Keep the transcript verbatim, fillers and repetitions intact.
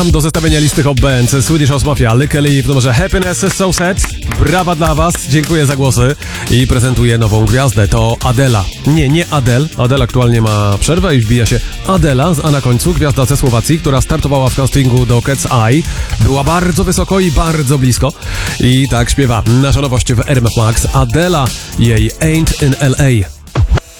Do zestawienia listy Hot Bands Swedish House Mafia, Lykke w numerze Happiness is So Sad. Brawa dla was, dziękuję za głosy. I prezentuję nową gwiazdę, to Adela. Nie, nie Adele. Adele aktualnie ma przerwę i wbija się Adela, a na końcu gwiazda ze Słowacji, która startowała w castingu do Cat's Eye. Była bardzo wysoko i bardzo blisko. I tak śpiewa nasza nowość w R M F Max, Adela, jej Ain't in L A.